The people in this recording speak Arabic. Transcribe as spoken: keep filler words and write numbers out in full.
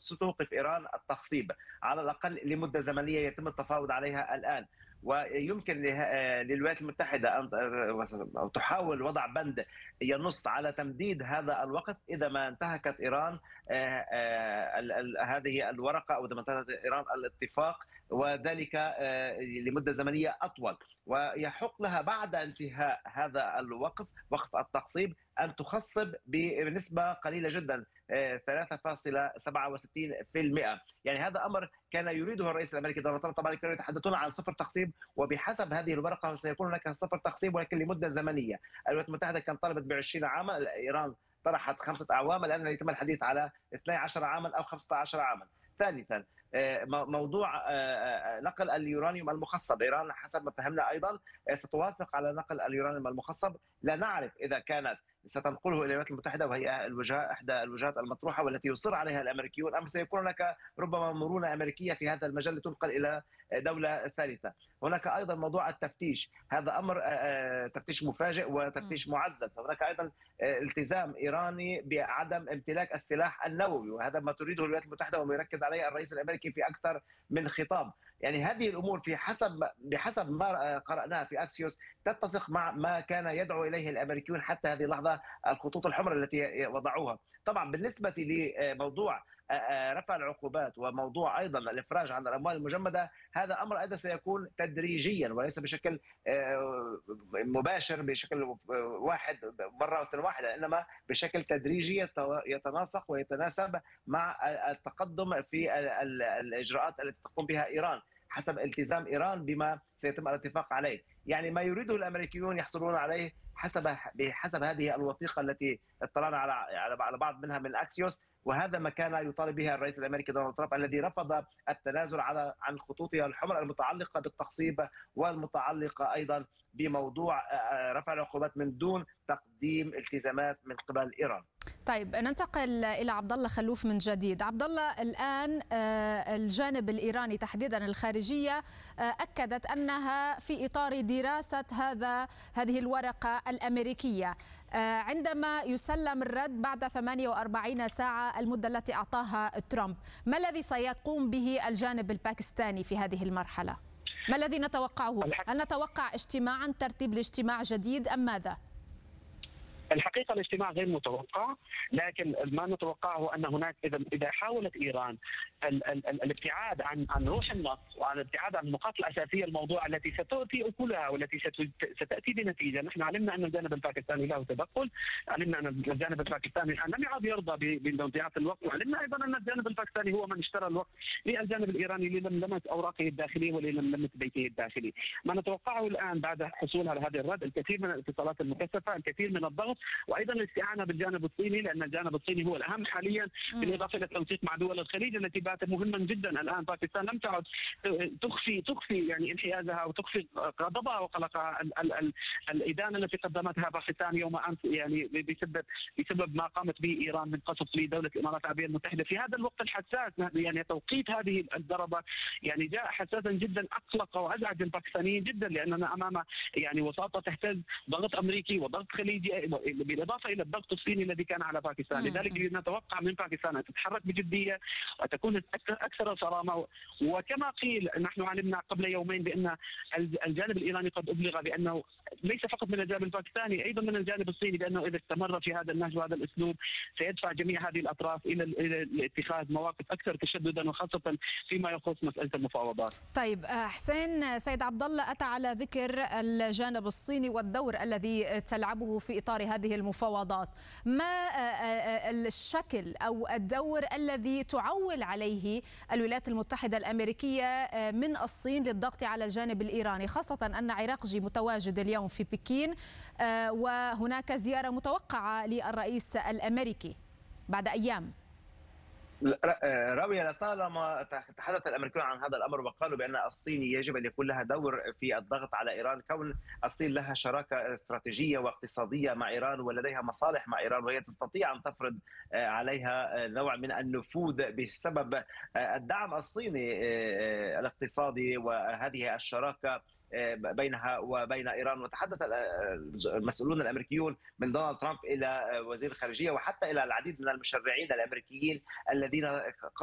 ستوقف إيران التخصيب على الأقل لمدة زمنية يتم التفاوض عليها الآن. ويمكن للولايات المتحدة أن تحاول وضع بند ينص على تمديد هذا الوقت إذا ما انتهكت إيران هذه الورقة أو إذا ما انتهكت إيران الاتفاق، وذلك لمدة زمنية أطول. ويحق لها بعد انتهاء هذا الوقف، وقف التخصيب، أن تخصب بنسبة قليلة جدا ثلاثة فاصلة سبعة وستين بالمئة. يعني هذا أمر كان يريده الرئيس الأمريكي دونالد ترامب. طبعا كانوا يتحدثون عن صفر تخصيب، وبحسب هذه الورقة سيكون هناك صفر تخصيب ولكن لمدة زمنية. الولايات المتحدة كانت طلبت بعشرين عاما، إيران طرحت خمسة أعوام، الآن يتم الحديث على اثني عشر عاما أو خمسة عشر عاما. ثالثا موضوع نقل اليورانيوم المخصب، إيران حسب ما فهمنا أيضا ستوافق على نقل اليورانيوم المخصب. لا نعرف إذا كانت ستنقله الى الولايات المتحده وهي الوجهه احدى الوجهات المطروحه والتي يصر عليها الامريكيون، ام سيكون هناك ربما مرونه امريكيه في هذا المجال لتنقل الى دوله ثالثه. هناك ايضا موضوع التفتيش، هذا امر تفتيش مفاجئ وتفتيش معزز. هناك ايضا التزام ايراني بعدم امتلاك السلاح النووي، وهذا ما تريده الولايات المتحده وما يركز عليه الرئيس الامريكي في اكثر من خطاب. يعني هذه الامور في حسب بحسب ما قرأناه في اكسيوس تتسق مع ما كان يدعو اليه الامريكيون حتى هذه اللحظه، الخطوط الحمراء التي وضعوها. طبعا بالنسبه لموضوع رفع العقوبات وموضوع ايضا الافراج عن الاموال المجمده، هذا امر ايضا سيكون تدريجيا وليس بشكل مباشر بشكل واحد مره واحده، انما بشكل تدريجي يتناسق ويتناسب مع التقدم في الاجراءات التي تقوم بها ايران حسب التزام ايران بما سيتم الاتفاق عليه. يعني ما يريده الامريكيون يحصلون عليه حسب بحسب هذه الوثيقه التي اطلعنا على على بعض منها من اكسيوس، وهذا ما كان يطالب به الرئيس الامريكي دونالد ترامب الذي رفض التنازل على عن خطوطه الحمراء المتعلقه بالتخصيب والمتعلقه ايضا بموضوع رفع العقوبات من دون تقديم التزامات من قبل ايران. طيب ننتقل إلى عبد الله خلوف من جديد. عبد الله، الآن الجانب الإيراني تحديدا الخارجية أكدت أنها في إطار دراسة هذا هذه الورقة الأمريكية عندما يسلم الرد بعد ثمانية وأربعين ساعة المدة التي أعطاها ترامب. ما الذي سيقوم به الجانب الباكستاني في هذه المرحلة؟ ما الذي نتوقعه؟ هل نتوقع اجتماعا ترتيب لاجتماع جديد أم ماذا؟ الحقيقة الاجتماع غير متوقع، لكن ما نتوقعه أن هناك إذا إذا حاولت إيران ال ال ال الابتعاد عن عن روح النص وعن الابتعاد عن النقاط الأساسية الموضوع التي ستؤتي أكلها والتي ستأتي بنتيجة. نحن علمنا أن الجانب الباكستاني له تدخل، علمنا أن الجانب الباكستاني الآن لم يعد يرضى بمضيعة الوقت، وعلمنا أيضا أن الجانب الباكستاني هو من اشترى الوقت للجانب الإيراني للملمة أوراقه الداخلية وللملمة بيته الداخلي. ما نتوقعه الآن بعد حصول على هذا الرد الكثير من الاتصالات المكثفة، الكثير من الضغط، وايضا الاستعانه بالجانب الصيني، لان الجانب الصيني هو الاهم حاليا، بالاضافه الى التنسيق مع دول الخليج التي باتت مهما جدا. الان باكستان لم تعد تخفي تخفي يعني انحيازها وتخفي غضبها وقلقها. ال ال ال الادانه التي قدمتها باكستان يوم امس يعني بسبب بسبب ما قامت به ايران من قصف لدوله الامارات العربيه المتحده في هذا الوقت الحساس، يعني توقيت هذه الضربه يعني جاء حساسا جدا، اقلق وازعج الباكستانيين جدا، لاننا امام يعني وساطه تهتز ضغط امريكي وضغط خليجي بالإضافة إلى الضغط الصيني الذي كان على باكستان. لذلك نتوقع من باكستان أن تتحرك بجدية وتكون أكثر صرامة. وكما قيل نحن علمنا قبل يومين بأن الجانب الإيراني قد أبلغ بأنه ليس فقط من الجانب الباكستاني أيضا من الجانب الصيني، بأنه إذا استمر في هذا النهج وهذا الأسلوب سيدفع جميع هذه الأطراف إلى إلى اتخاذ مواقف أكثر تشددا، وخاصة فيما يخص مسألة المفاوضات. طيب حسين، سيد عبد الله أتى على ذكر الجانب الصيني والدور الذي تلعبه في إطار هذه المفاوضات. ما الشكل أو الدور الذي تعول عليه الولايات المتحدة الأمريكية من الصين للضغط على الجانب الإيراني، خاصة أن عراقجي متواجد اليوم في بكين وهناك زيارة متوقعة للرئيس الأمريكي بعد أيام؟ راوية، لطالما تحدث الامريكيون عن هذا الامر وقالوا بان الصين يجب ان يكون لها دور في الضغط على ايران، كون الصين لها شراكه استراتيجيه واقتصاديه مع ايران ولديها مصالح مع ايران، وهي تستطيع ان تفرض عليها نوع من النفوذ بسبب الدعم الصيني الاقتصادي وهذه الشراكه بينها وبين ايران. وتحدث المسؤولون الامريكيون من دونالد ترامب الى وزير الخارجيه وحتى الى العديد من المشرعين الامريكيين الذين